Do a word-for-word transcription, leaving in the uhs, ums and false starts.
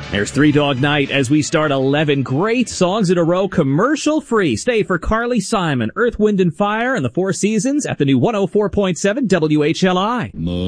There's Three Dog Night as we start eleven great songs in a row, commercial free. Stay for Carly Simon, Earth, Wind and Fire, and the Four Seasons at the new one oh four point seven W H L I.